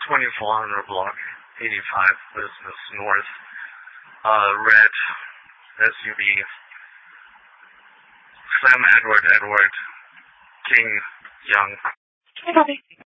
2400 block, 85 Business North, red SUV, Sam Edward, King Young. Hey, Bobby.